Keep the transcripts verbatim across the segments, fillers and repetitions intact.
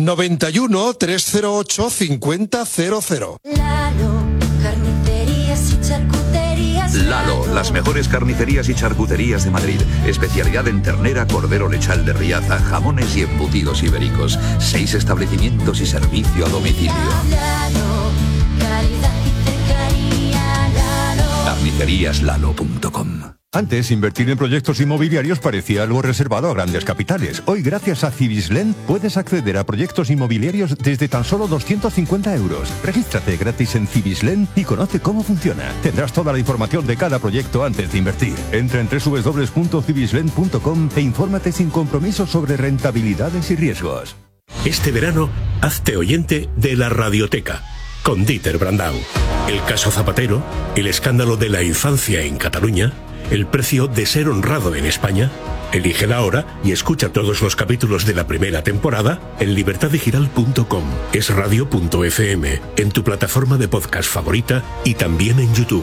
noventa y uno, trescientos ocho, cincuenta cero cero. Lalo, carnicerías y charcuterías. Lalo, las mejores carnicerías y charcuterías de Madrid. Especialidad en ternera, cordero lechal de Riaza, jamones y embutidos ibéricos. Seis establecimientos y servicio a domicilio. Lalo, calidad y cercanía. Lalo. carnicerías lalo punto com. Antes, invertir en proyectos inmobiliarios parecía algo reservado a grandes capitales. Hoy, gracias a Cibislen, puedes acceder a proyectos inmobiliarios desde tan solo doscientos cincuenta euros. Regístrate gratis en Cibislen y conoce cómo funciona. Tendrás toda la información de cada proyecto antes de invertir. Entra en doble u doble u doble u punto cibislen punto com e infórmate sin compromiso sobre rentabilidades y riesgos. Este verano, hazte oyente de La Radioteca, con Dieter Brandau. El caso Zapatero, el escándalo de la infancia en Cataluña, el precio de ser honrado en España. Elígela ahora y escucha todos los capítulos de la primera temporada en libertad digital punto com, es radio punto efe eme, en tu plataforma de podcast favorita y también en YouTube.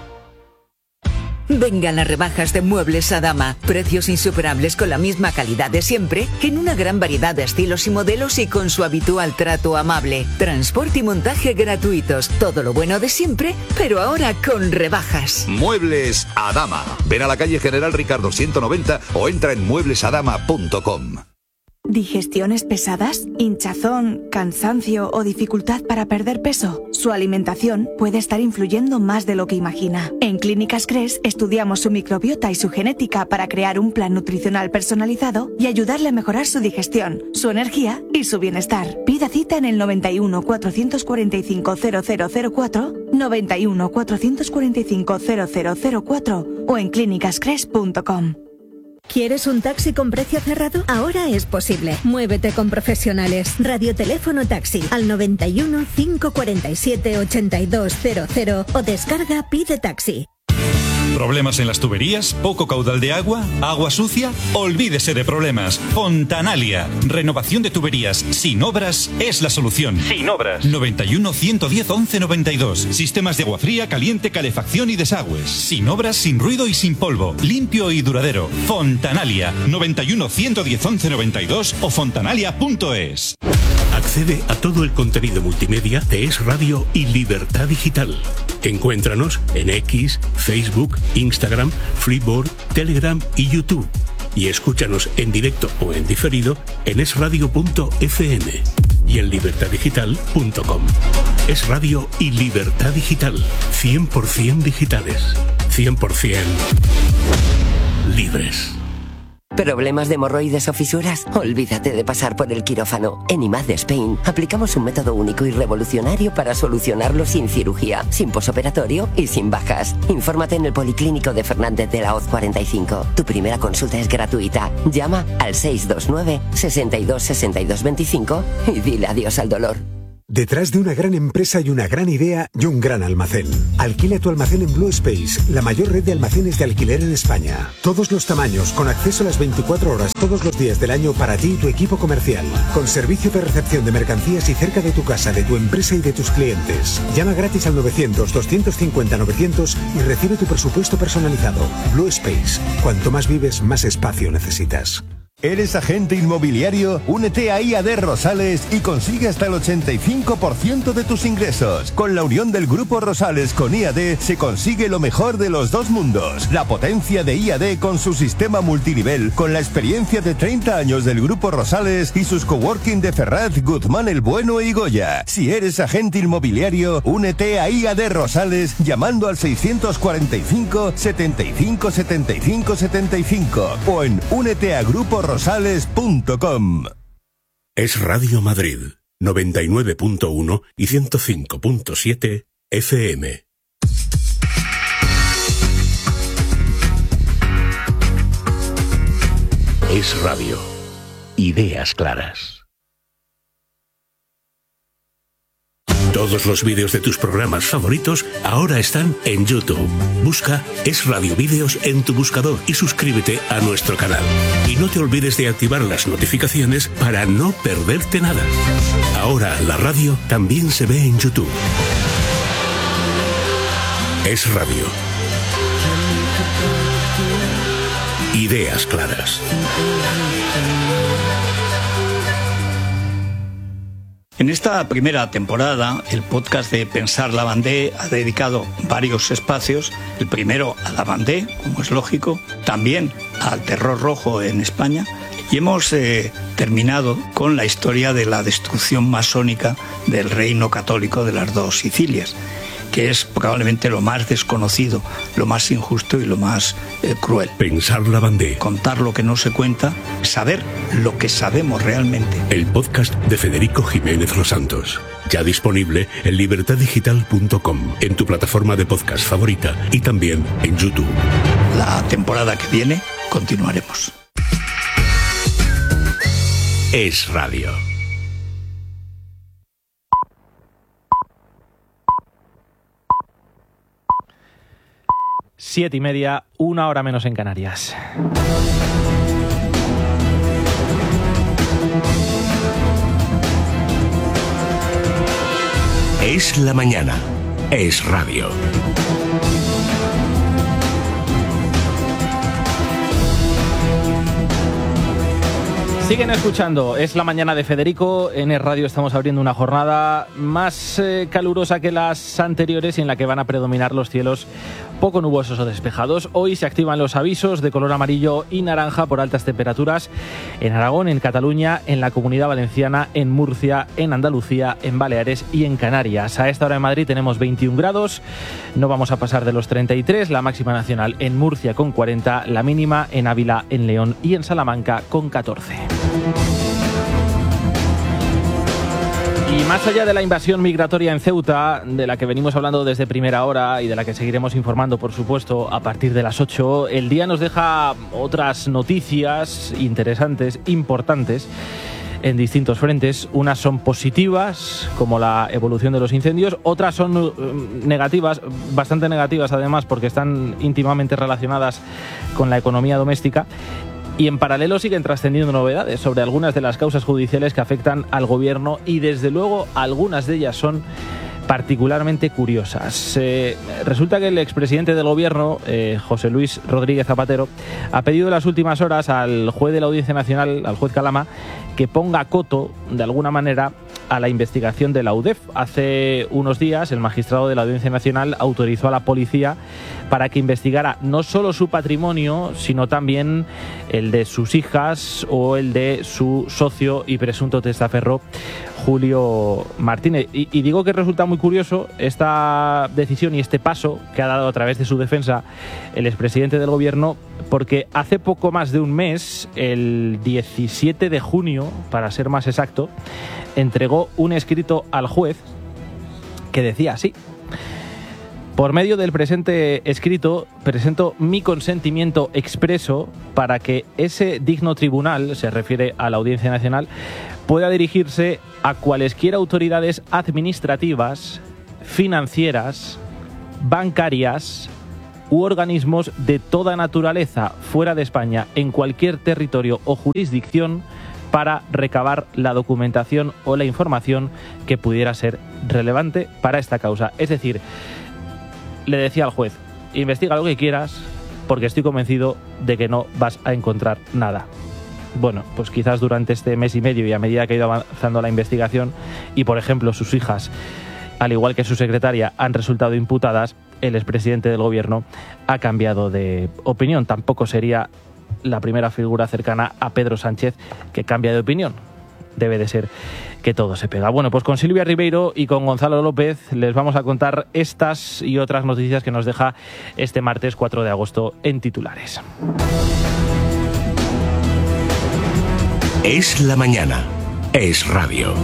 Vengan las rebajas de Muebles Adama. Precios insuperables con la misma calidad de siempre, en una gran variedad de estilos y modelos y con su habitual trato amable. Transporte y montaje gratuitos. Todo lo bueno de siempre, pero ahora con rebajas. Muebles Adama. Ven a la calle General Ricardo ciento noventa o entra en muebles adama punto com. ¿Digestiones pesadas? ¿Hinchazón, cansancio o dificultad para perder peso? Su alimentación puede estar influyendo más de lo que imagina. En Clínicas Cres estudiamos su microbiota y su genética para crear un plan nutricional personalizado y ayudarle a mejorar su digestión, su energía y su bienestar. Pida cita en el noventa y uno, cuatrocientos cuarenta y cinco, cero cero cero cuatro, noventa y uno, cuatrocientos cuarenta y cinco, cero cero cero cuatro o en clínicas cres punto com. ¿Quieres un taxi con precio cerrado? Ahora es posible. Muévete con profesionales. Radioteléfono taxi al noventa y uno, cinco cuarenta y siete, ochenta y dos cero cero o descarga Pide Taxi. ¿Problemas en las tuberías? ¿Poco caudal de agua? ¿Agua sucia? Olvídese de problemas. Fontanalia. Renovación de tuberías sin obras es la solución. Sin obras. noventa y uno, ciento diez, once noventa y dos. Sistemas de agua fría, caliente, calefacción y desagües. Sin obras, sin ruido y sin polvo. Limpio y duradero. Fontanalia. noventa y uno, ciento diez, once noventa y dos o fontanalia punto es. Accede a todo el contenido multimedia de Es Radio y Libertad Digital. Encuéntranos en X, Facebook, Instagram, Flipboard, Telegram y YouTube. Y escúchanos en directo o en diferido en es radio punto efe eme y en libertad digital punto com. Es Radio y Libertad Digital. cien por ciento digitales. cien por ciento libres. ¿Problemas de hemorroides o fisuras? Olvídate de pasar por el quirófano. En I M A D Spain aplicamos un método único y revolucionario para solucionarlo sin cirugía, sin posoperatorio y sin bajas. Infórmate en el Policlínico de Fernández de la Hoz cuarenta y cinco. Tu primera consulta es gratuita. Llama al seis dos nueve, sesenta y dos, sesenta y dos veinticinco y dile adiós al dolor. Detrás de una gran empresa y una gran idea y un gran almacén. Alquila tu almacén en Blue Space, la mayor red de almacenes de alquiler en España. Todos los tamaños, con acceso a las veinticuatro horas todos los días del año para ti y tu equipo comercial. Con servicio de recepción de mercancías y cerca de tu casa, de tu empresa y de tus clientes. Llama gratis al novecientos, doscientos cincuenta, novecientos y recibe tu presupuesto personalizado. Blue Space. Cuanto más vives, más espacio necesitas. ¿Eres agente inmobiliario? Únete a I A D Rosales y consigue hasta el ochenta y cinco por ciento de tus ingresos. Con la unión del Grupo Rosales con I A D se consigue lo mejor de los dos mundos. La potencia de I A D con su sistema multinivel, con la experiencia de treinta años del Grupo Rosales y sus coworking de Ferraz, Guzmán el Bueno y Goya. Si eres agente inmobiliario, únete a I A D Rosales llamando al seiscientos cuarenta y cinco, setenta y cinco, setenta y cinco, setenta y cinco o en únete a Grupo Rosales. rosales punto com. Es Radio Madrid, noventa y nueve punto uno y ciento cinco punto siete efe eme. Es Radio. Ideas claras. Todos los vídeos de tus programas favoritos ahora están en YouTube. Busca Es Radio Vídeos en tu buscador y suscríbete a nuestro canal. Y no te olvides de activar las notificaciones para no perderte nada. Ahora la radio también se ve en YouTube. Es Radio. Ideas claras. En esta primera temporada, el podcast de Pensar Lavandé ha dedicado varios espacios. El primero a Lavandé, como es lógico, también al terror rojo en España. Y hemos eh, terminado con la historia de la destrucción masónica del reino católico de las dos Sicilias, que es probablemente lo más desconocido, lo más injusto y lo más eh, cruel. Pensar Lavandé. Contar lo que no se cuenta, saber lo que sabemos realmente. El podcast de Federico Jiménez Los Santos. Ya disponible en libertad digital punto com, en tu plataforma de podcast favorita y también en YouTube. La temporada que viene continuaremos. Es Radio. Siete y media, una hora menos en Canarias. Es la mañana. Es Radio. Siguen escuchando, es la mañana de Federico. En Es Radio estamos abriendo una jornada más eh, calurosa que las anteriores y en la que van a predominar los cielos poco nubosos o despejados. Hoy se activan los avisos de color amarillo y naranja por altas temperaturas en Aragón, en Cataluña, en la Comunidad Valenciana, en Murcia, en Andalucía, en Baleares y en Canarias. A esta hora en Madrid tenemos veintiún grados, no vamos a pasar de los treinta y tres, la máxima nacional en Murcia con cuarenta, la mínima en Ávila, en León y en Salamanca con catorce. Y más allá de la invasión migratoria en Ceuta, de la que venimos hablando desde primera hora y de la que seguiremos informando, por supuesto, a partir de las ocho, el día nos deja otras noticias interesantes, importantes, en distintos frentes. Unas son positivas, como la evolución de los incendios, otras son negativas, bastante negativas además, porque están íntimamente relacionadas con la economía doméstica. Y en paralelo siguen trascendiendo novedades sobre algunas de las causas judiciales que afectan al gobierno y desde luego algunas de ellas son particularmente curiosas. Eh, resulta que el expresidente del gobierno, eh, José Luis Rodríguez Zapatero, ha pedido en las últimas horas al juez de la Audiencia Nacional, al juez Calama, que ponga coto, de alguna manera, a la investigación de la U D E F. Hace unos días, el magistrado de la Audiencia Nacional autorizó a la policía para que investigara no solo su patrimonio, sino también el de sus hijas o el de su socio y presunto testaferro, Julio Martínez. Y, y digo que resulta muy curioso esta decisión y este paso que ha dado a través de su defensa el expresidente del gobierno, porque hace poco más de un mes, el diecisiete de junio, para ser más exacto, entregó un escrito al juez que decía así: por medio del presente escrito, presento mi consentimiento expreso para que ese digno tribunal, se refiere a la Audiencia Nacional, pueda dirigirse a cualesquiera autoridades administrativas, financieras, bancarias u organismos de toda naturaleza fuera de España, en cualquier territorio o jurisdicción, para recabar la documentación o la información que pudiera ser relevante para esta causa. Es decir, le decía al juez: investiga lo que quieras, porque estoy convencido de que no vas a encontrar nada. Bueno, pues quizás durante este mes y medio y a medida que ha ido avanzando la investigación y, por ejemplo, sus hijas, al igual que su secretaria, han resultado imputadas, el expresidente del gobierno ha cambiado de opinión. Tampoco sería la primera figura cercana a Pedro Sánchez que cambia de opinión. Debe de ser que todo se pega. Bueno, pues con Silvia Ribeiro y con Gonzalo López les vamos a contar estas y otras noticias que nos deja este martes cuatro de agosto en titulares. Es la mañana. Es Radio.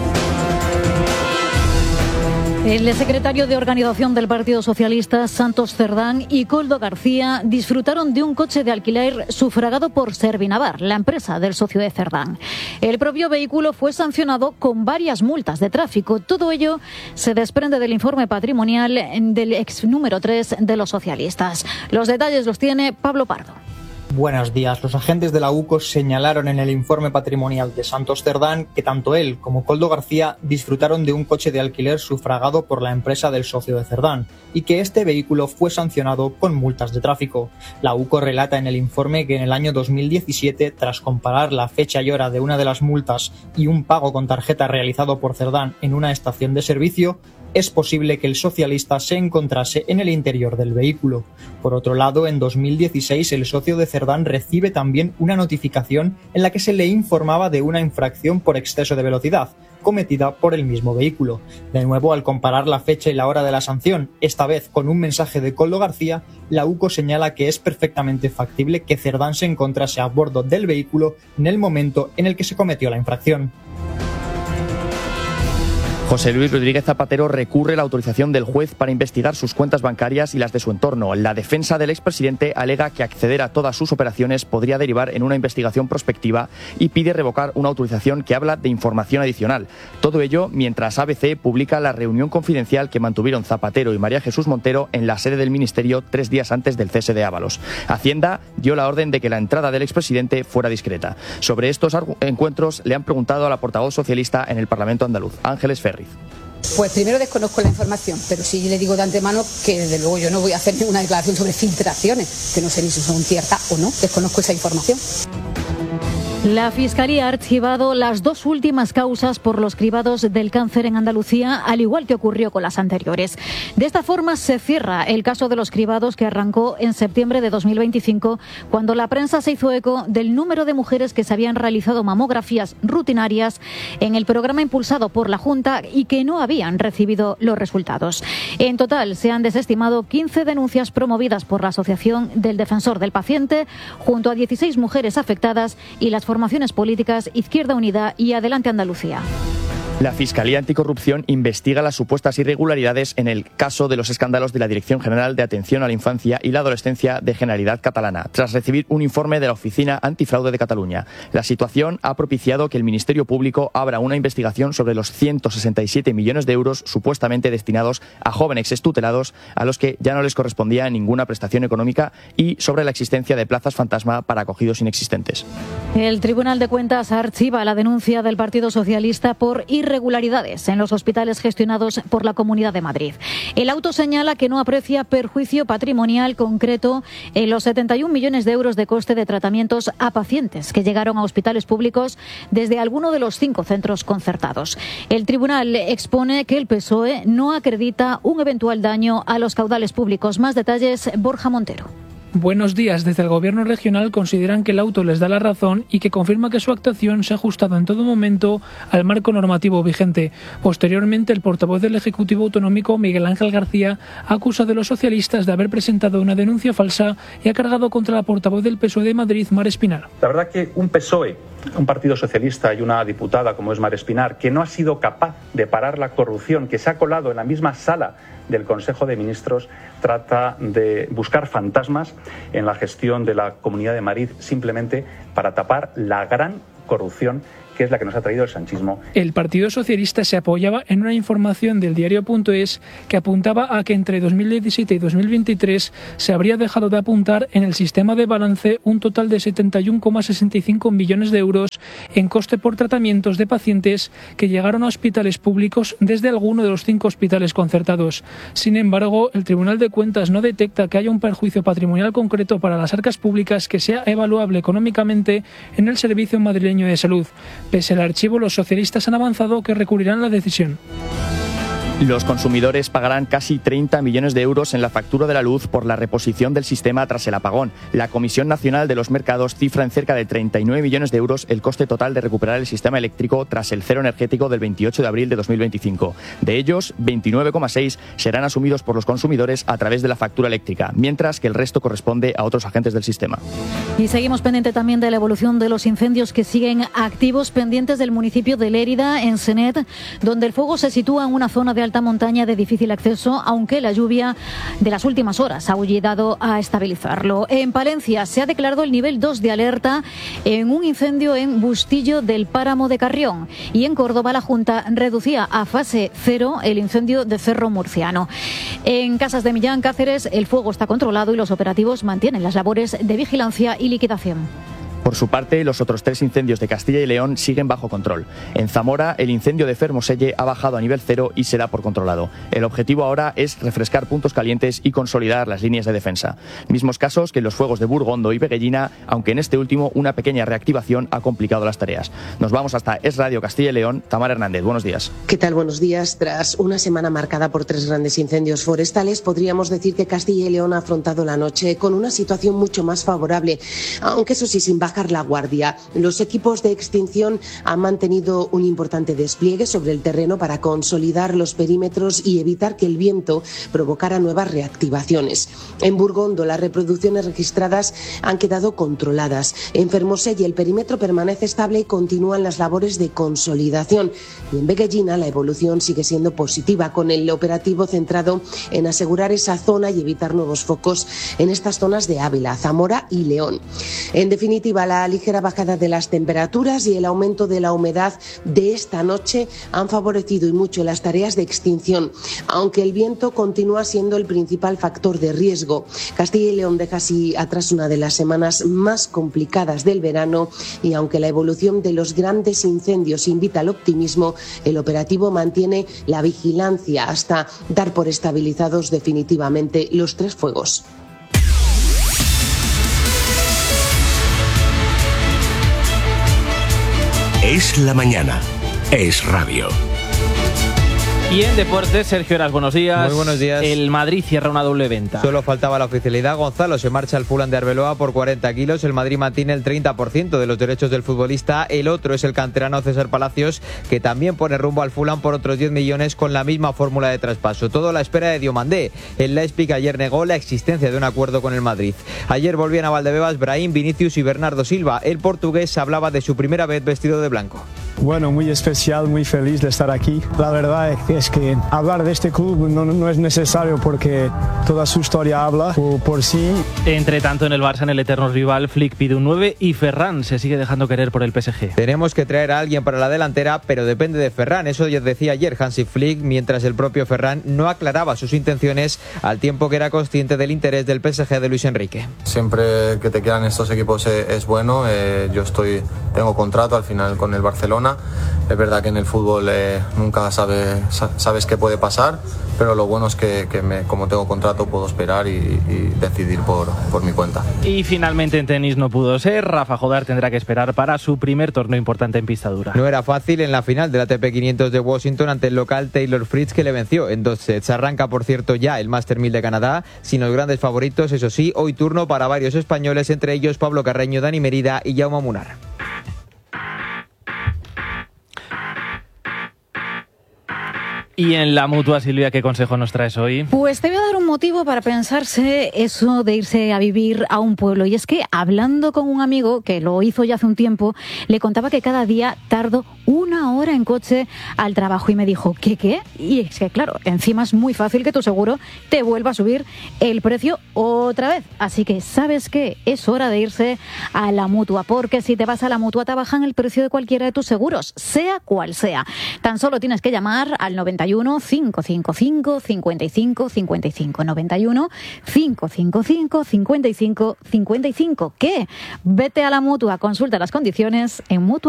El secretario de Organización del Partido Socialista, Santos Cerdán, y Koldo García disfrutaron de un coche de alquiler sufragado por Servinavar, la empresa del socio de Cerdán. El propio vehículo fue sancionado con varias multas de tráfico. Todo ello se desprende del informe patrimonial del ex número tres de los socialistas. Los detalles los tiene Pablo Pardo. Buenos días. Los agentes de la U C O señalaron en el informe patrimonial de Santos Cerdán que tanto él como Koldo García disfrutaron de un coche de alquiler sufragado por la empresa del socio de Cerdán y que este vehículo fue sancionado con multas de tráfico. La U C O relata en el informe que en el año dos mil diecisiete, tras comparar la fecha y hora de una de las multas y un pago con tarjeta realizado por Cerdán en una estación de servicio, es posible que el socialista se encontrase en el interior del vehículo. Por otro lado, en dos mil dieciséis el socio de Cerdán recibe también una notificación en la que se le informaba de una infracción por exceso de velocidad, cometida por el mismo vehículo. De nuevo, al comparar la fecha y la hora de la sanción, esta vez con un mensaje de Koldo García, la U C O señala que es perfectamente factible que Cerdán se encontrase a bordo del vehículo en el momento en el que se cometió la infracción. José Luis Rodríguez Zapatero recurre la autorización del juez para investigar sus cuentas bancarias y las de su entorno. La defensa del expresidente alega que acceder a todas sus operaciones podría derivar en una investigación prospectiva y pide revocar una autorización que habla de información adicional. Todo ello mientras A B C publica la reunión confidencial que mantuvieron Zapatero y María Jesús Montero en la sede del Ministerio tres días antes del cese de Ábalos. Hacienda dio la orden de que la entrada del expresidente fuera discreta. Sobre estos encuentros le han preguntado a la portavoz socialista en el Parlamento andaluz, Ángeles Ferriz. Pues primero desconozco la información, pero sí le digo de antemano que desde luego yo no voy a hacer ninguna declaración sobre filtraciones, que no sé ni si son ciertas o no, desconozco esa información. La Fiscalía ha archivado las dos últimas causas por los cribados del cáncer en Andalucía, al igual que ocurrió con las anteriores. De esta forma se cierra el caso de los cribados que arrancó en septiembre de dos mil veinticinco, cuando la prensa se hizo eco del número de mujeres que se habían realizado mamografías rutinarias en el programa impulsado por la Junta y que no habían recibido los resultados. En total se han desestimado quince denuncias promovidas por la Asociación del Defensor del Paciente, junto a dieciséis mujeres afectadas y las formaciones políticas Izquierda Unida y Adelante Andalucía. La Fiscalía Anticorrupción investiga las supuestas irregularidades en el caso de los escándalos de la Dirección General de Atención a la Infancia y la Adolescencia de Generalitat Catalana, tras recibir un informe de la Oficina Antifraude de Cataluña. La situación ha propiciado que el Ministerio Público abra una investigación sobre los ciento sesenta y siete millones de euros supuestamente destinados a jóvenes extutelados a los que ya no les correspondía ninguna prestación económica y sobre la existencia de plazas fantasma para acogidos inexistentes. El Tribunal de Cuentas archiva la denuncia del Partido Socialista por irregularidades irregularidades en los hospitales gestionados por la Comunidad de Madrid. El auto señala que no aprecia perjuicio patrimonial concreto en los setenta y un millones de euros de coste de tratamientos a pacientes que llegaron a hospitales públicos desde alguno de los cinco centros concertados. El tribunal expone que el P S O E no acredita un eventual daño a los caudales públicos. Más detalles, Borja Montero. Buenos días. Desde el Gobierno regional consideran que el auto les da la razón y que confirma que su actuación se ha ajustado en todo momento al marco normativo vigente. Posteriormente, el portavoz del Ejecutivo Autonómico, Miguel Ángel García, ha acusado a los socialistas de haber presentado una denuncia falsa y ha cargado contra la portavoz del P S O E de Madrid, Mar Espinar. La verdad que un P S O E, un partido socialista y una diputada como es Mar Espinar, que no ha sido capaz de parar la corrupción, que se ha colado en la misma sala del Consejo de Ministros, trata de buscar fantasmas en la gestión de la Comunidad de Madrid simplemente para tapar la gran corrupción que es la que nos ha traído el sanchismo. El Partido Socialista se apoyaba en una información del diario.es que apuntaba a que entre dos mil diecisiete y dos mil veintitrés se habría dejado de apuntar en el sistema de balance un total de setenta y uno coma sesenta y cinco millones de euros en coste por tratamientos de pacientes que llegaron a hospitales públicos desde alguno de los cinco hospitales concertados. Sin embargo, el Tribunal de Cuentas no detecta que haya un perjuicio patrimonial concreto para las arcas públicas que sea evaluable económicamente en el Servicio Madrileño de Salud. Pese al archivo, los socialistas han avanzado que recurrirán la decisión. Los consumidores pagarán casi treinta millones de euros en la factura de la luz por la reposición del sistema tras el apagón. La Comisión Nacional de los Mercados cifra en cerca de treinta y nueve millones de euros el coste total de recuperar el sistema eléctrico tras el cero energético del veintiocho de abril de dos mil veinticinco. De ellos, veintinueve coma seis serán asumidos por los consumidores a través de la factura eléctrica, mientras que el resto corresponde a otros agentes del sistema. Y seguimos pendiente también de la evolución de los incendios que siguen activos, pendientes del municipio de Lérida, en Senet, donde el fuego se sitúa en una zona de alta montaña de difícil acceso, aunque la lluvia de las últimas horas ha ayudado a estabilizarlo. En Palencia se ha declarado el nivel dos de alerta en un incendio en Bustillo del Páramo de Carrión, y en Córdoba la Junta reducía a fase cero el incendio de Cerro Murciano. En Casas de Millán, Cáceres, el fuego está controlado y los operativos mantienen las labores de vigilancia y liquidación. Por su parte, los otros tres incendios de Castilla y León siguen bajo control. En Zamora, el incendio de Fermoselle ha bajado a nivel cero y se da por controlado. El objetivo ahora es refrescar puntos calientes y consolidar las líneas de defensa. Mismos casos que en los fuegos de Burgondo y Veguellina, aunque en este último una pequeña reactivación ha complicado las tareas. Nos vamos hasta Es Radio Castilla y León. Tamara Hernández, buenos días. ¿Qué tal? Buenos días. Tras una semana marcada por tres grandes incendios forestales, podríamos decir que Castilla y León ha afrontado la noche con una situación mucho más favorable, aunque eso sí, sin bajar la guardia. Los equipos de extinción han mantenido un importante despliegue sobre el terreno para consolidar los perímetros y evitar que el viento provocara nuevas reactivaciones. En Burgondo, las reproducciones registradas han quedado controladas. En Fermoselle, el perímetro permanece estable y continúan las labores de consolidación. Y en Veguellina, la evolución sigue siendo positiva, con el operativo centrado en asegurar esa zona y evitar nuevos focos en estas zonas de Ávila, Zamora y León. En definitiva, la ligera bajada de las temperaturas y el aumento de la humedad de esta noche han favorecido y mucho las tareas de extinción, aunque el viento continúa siendo el principal factor de riesgo. Castilla y León deja así atrás una de las semanas más complicadas del verano, y aunque la evolución de los grandes incendios invita al optimismo, el operativo mantiene la vigilancia hasta dar por estabilizados definitivamente los tres fuegos. Es la mañana. Es radio. Y en deportes, Sergio Heras, buenos días. Muy buenos días. El Madrid cierra una doble venta. Solo faltaba la oficialidad. Gonzalo se marcha al Fulham de Arbeloa por cuarenta kilos. El Madrid mantiene el treinta por ciento de los derechos del futbolista. El otro es el canterano César Palacios, que también pone rumbo al Fulham por otros diez millones con la misma fórmula de traspaso. Todo a la espera de Diomandé. El Leipzig ayer negó la existencia de un acuerdo con el Madrid. Ayer volvían a Valdebebas Brahim, Vinicius y Bernardo Silva. El portugués hablaba de su primera vez vestido de blanco. Bueno, muy especial, muy feliz de estar aquí. La verdad es que hablar de este club no, no es necesario porque toda su historia habla por, por sí. Entre tanto, en el Barça, en el eterno rival, Flick pide un nueve y Ferran se sigue dejando querer por el P S G. Tenemos que traer a alguien para la delantera, pero depende de Ferran. Eso decía ayer Hansi Flick, mientras el propio Ferran no aclaraba sus intenciones, al tiempo que era consciente del interés del P S G de Luis Enrique. Siempre que te quedan estos equipos es bueno. Eh, yo estoy tengo contrato al final con el Barcelona. Es verdad que en el fútbol eh, nunca sabe, sabes qué puede pasar, pero lo bueno es que, que me, como tengo contrato puedo esperar y, y decidir por, por mi cuenta. Y finalmente en tenis no pudo ser. Rafa Jodar tendrá que esperar para su primer torneo importante en pista dura. No era fácil en la final del A T P quinientos de Washington ante el local Taylor Fritz, que le venció en dos sets. Arranca, por cierto, ya el Master mil de Canadá, sin los grandes favoritos, eso sí, hoy turno para varios españoles, entre ellos Pablo Carreño, Dani Merida y Jaume Munar. Y en la Mutua, Silvia, ¿qué consejo nos traes hoy? Pues te voy a dar un motivo para pensarse eso de irse a vivir a un pueblo. Y es que, hablando con un amigo que lo hizo ya hace un tiempo, le contaba que cada día tardo una hora en coche al trabajo. Y me dijo, ¿qué qué? Y es que, claro, encima es muy fácil que tu seguro te vuelva a subir el precio otra vez. Así que, ¿sabes qué? Es hora de irse a la Mutua. Porque si te vas a la Mutua, te bajan el precio de cualquiera de tus seguros, sea cual sea. Tan solo tienes que llamar al noventa y uno, cinco cinco cinco, cincuenta y cinco cincuenta y cinco, noventa y uno, cinco cinco cinco, cincuenta y cinco cincuenta y cinco. ¿Qué? Vete a la Mutua, consulta las condiciones en Mutua.